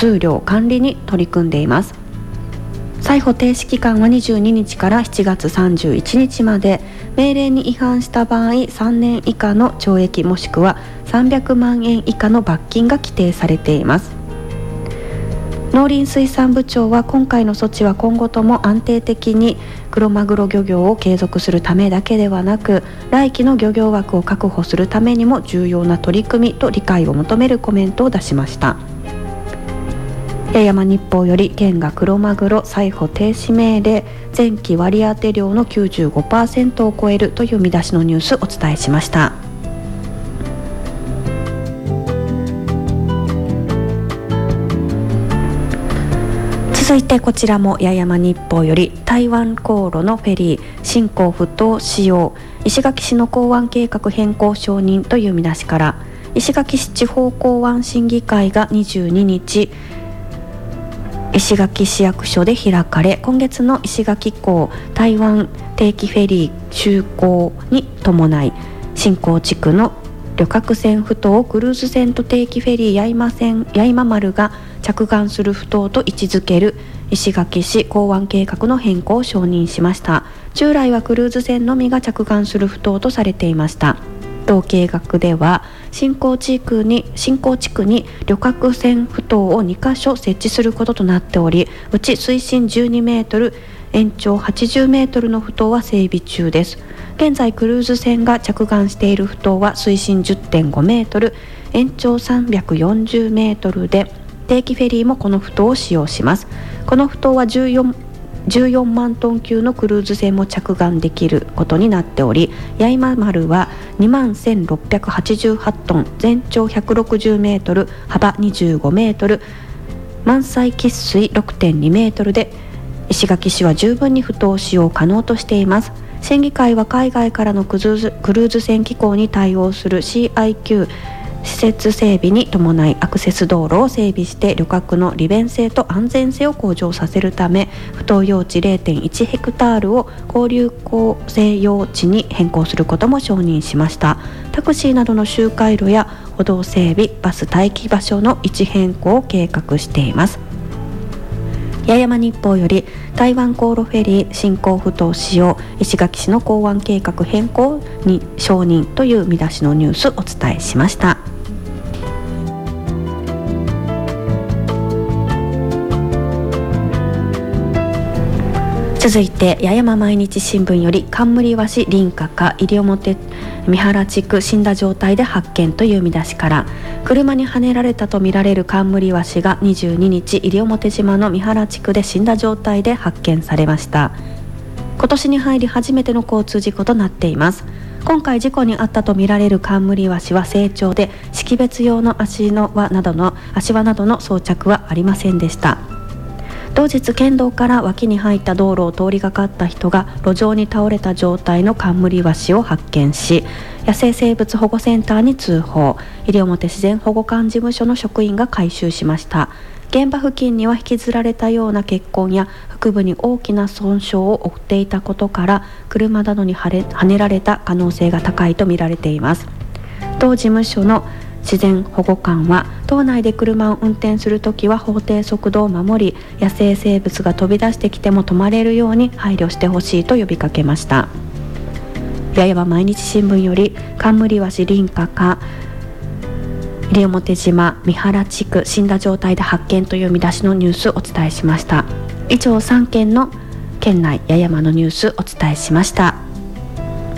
数量管理に取り組んでいます。逮捕停止期間は22日から7月31日まで、命令に違反した場合3年以下の懲役もしくは300万円以下の罰金が規定されています。農林水産部長は、今回の措置は今後とも安定的にクロマグロ漁業を継続するためだけではなく、来期の漁業枠を確保するためにも重要な取り組みと理解を求めるコメントを出しました。八重山日報より、県がクロマグロ逮捕停止命令、前期割当量の 95% を超えるという見出しのニュースをお伝えしました。続いてこちらも八重山日報より、台湾航路のフェリー新港不当使用、石垣市の港湾計画変更承認という見出しから、石垣市地方港湾審議会が22日石垣市役所で開かれ、今月の石垣港台湾定期フェリー就航に伴い、新港地区の旅客船不当をクルーズ船と定期フェリー八重間丸が着岸する不当と位置づける石垣市港湾計画の変更を承認しました。従来はクルーズ船のみが着岸する不当とされていました。同計画では新港地区に旅客船不当を2カ所設置することとなっており、うち水深12メートル延長80メートルの不当は整備中です。現在クルーズ船が着岸している不当は水深 10.5 メートル延長340メートルで、定期フェリーもこの不当を使用します。この不当は14万トン級のクルーズ船も着岸できることになっており、八重間丸は2万1688トン、全長160メートル、幅25メートル、満載喫水 6.2 メートルで、石垣市は十分に不当使用可能としています。審議会は海外からのクルーズ船機構に対応する CIQ施設整備に伴いアクセス道路を整備して旅客の利便性と安全性を向上させるため、不当用地 0.1 ヘクタールを交流構成用地に変更することも承認しました。タクシーなどの周回路や歩道整備、バス待機場所の位置変更を計画しています。八重山日報より、台湾航路フェリー新港不当使用、石垣市の港湾計画変更に承認という見出しのニュースをお伝えしました。続いて八重山毎日新聞より、冠和紙林家か西表三原地区死んだ状態で発見という見出しから、車にはねられたとみられる冠和紙が22日西表島の三原地区で死んだ状態で発見されました。今年に入り初めての交通事故となっています。今回事故に遭ったとみられる冠和紙は成長で、識別用の足輪などの装着はありませんでした。同日県道から脇に入った道路を通りがかった人が路上に倒れた状態の冠和紙を発見し、野生生物保護センターに通報、西表自然保護管事務所の職員が回収しました。現場付近には引きずられたような血痕や腹部に大きな損傷を負っていたことから、車などにはねられた可能性が高いとみられています。同事務所の自然保護官は、島内で車を運転するときは法定速度を守り、野生生物が飛び出してきても止まれるように配慮してほしいと呼びかけました。八重山毎日新聞より、冠和紙林家か西表島三原地区死んだ状態で発見という見出しのニュースをお伝えしました。以上3件の県内八重山のニュースをお伝えしました。